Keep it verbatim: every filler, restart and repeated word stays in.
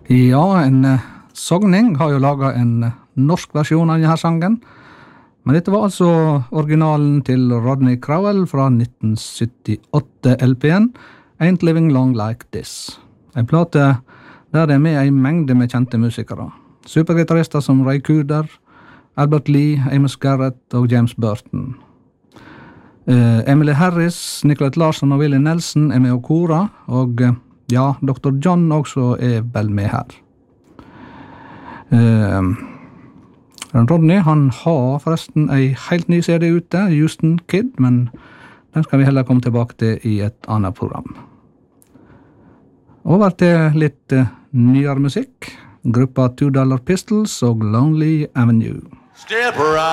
Ja, en uh, sogning har jo laget en uh, norsk versjon av denne sangen, men dette var altså originalen til Rodney Crowell fra nitten syttiåtte L P-en Ain't Living Long Like This. En plate der det er med en mengde med kjente musikere. Supergitarister som Ray Cooder, Albert Lee, Amos Garrett og James Burton. Uh, Emily Harris, Nicolette Larson og Willie Nelson er med og kora, og uh, ja, doktor John også er vel med her. Uh, Rodney, han har forresten en helt ny C D ute, Houston Kid, men den skal vi heller komme tilbake til i et annet program. Over til litt uh, nyere musikk. Gruppa Two Dollar Pistols og Lonely Avenue. Step right.